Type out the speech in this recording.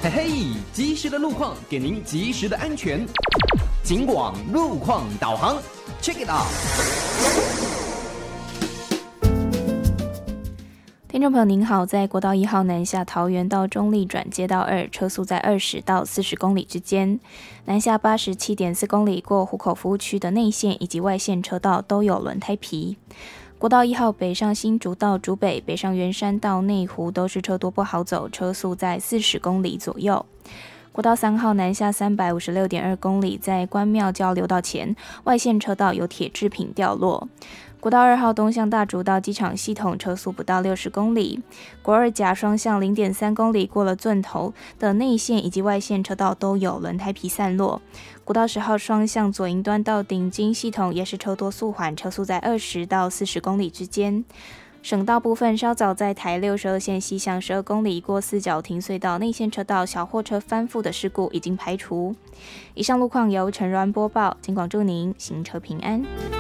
嘿嘿，及时的路况给您及时的安全。警广路况导航 ，Check it out。 听众朋友您好，在国道1号南下桃园到中坜转接道2，车速在20到40公里之间；南下87.4公里过湖口服务区的内线以及外线车道都有轮胎皮。国道1号北上新竹到竹北，北上圆山到内湖都是车多不好走，车速在40公里左右。国道3号南下356.2公里，在关庙交流道前，外线车道有铁制品掉落。国道2号东向大竹到机场系统，车速不到60公里。国2甲双向0.3公里过了圳头的内线以及外线车道都有轮胎皮散落。国道10号双向左营端到顶金系统也是车多速缓，车速在20到40公里之间。省道部分，稍早在台62线西向12公里过四角停隧道内线车道小货车翻覆的事故已经排除。以上路况由陈如安播报，警广祝您行车平安。